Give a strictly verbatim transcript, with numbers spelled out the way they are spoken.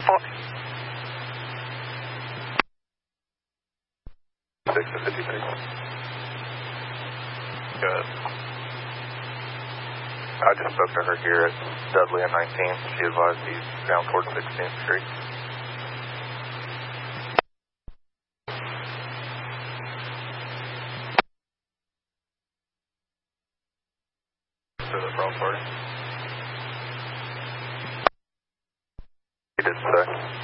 six to fifty-three. Good. I just spoke to her here at Dudley and nineteenth. She advised he's down towards sixteenth Street. To the front party. He did say.